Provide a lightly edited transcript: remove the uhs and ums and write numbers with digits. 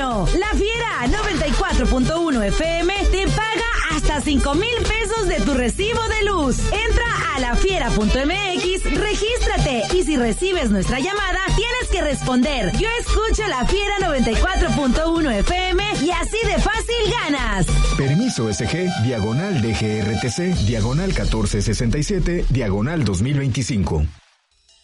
verano. La Fiera 94.1 FM te paga hasta 5,000 pesos de tu recibo de luz. Entra a lafiera.mx, regístrate y si recibes nuestra llamada, tienes que responder: yo escucho La Fiera 94.1 FM y así de fácil ganas. Permiso SG, /DGRTC, /1467, /2025.